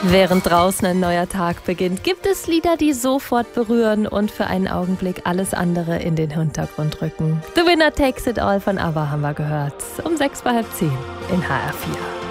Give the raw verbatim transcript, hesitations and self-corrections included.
Während draußen ein neuer Tag beginnt, gibt es Lieder, die sofort berühren und für einen Augenblick alles andere in den Hintergrund rücken. The Winner Takes It All von ABBA haben wir gehört. Um sechs vor halb zehn in H R vier.